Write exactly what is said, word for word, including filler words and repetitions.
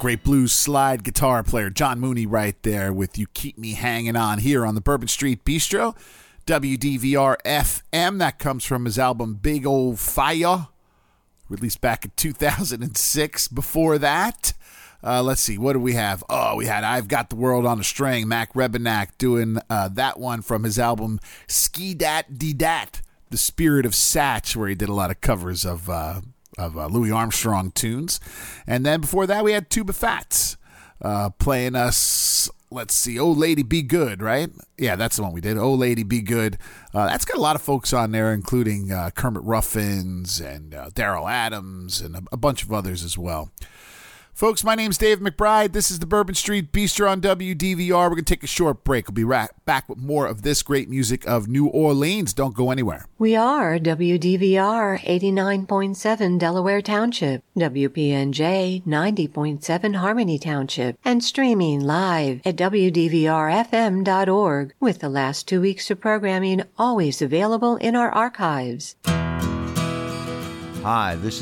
great blues slide guitar player John Mooney right there with You Keep Me Hanging On here on the Bourbon Street Bistro, W D V R F M. That comes from his album Big Ol' Fire, released back in two thousand six. Before that, uh, let's see, what do we have? Oh, we had I've Got the World on a String, Mac Rebenak doing uh, that one from his album Ski Dat Dee Dat, The Spirit of Satch, where he did a lot of covers of uh, of uh, Louis Armstrong tunes. And then before that, we had Tuba Fats uh, playing us, let's see, Oh Lady Be Good, right? Yeah, that's the one we did, Oh Lady Be Good. Uh, that's got a lot of folks on there, including uh, Kermit Ruffins and uh, Daryl Adams and a, a bunch of others as well. Folks, my name's Dave McBride. This is the Bourbon Street Bistro on W D V R. We're going to take a short break. We'll be right back with more of this great music of New Orleans. Don't go anywhere. We are W D V R eighty-nine point seven Delaware Township, W P N J ninety point seven Harmony Township, and streaming live at W D V R F M dot org, with the last two weeks of programming always available in our archives. Hi, this